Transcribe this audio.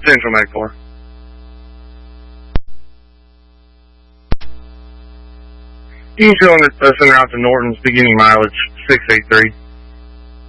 Central Mag 4. You can show on this bus en route to Norton's beginning mileage 683.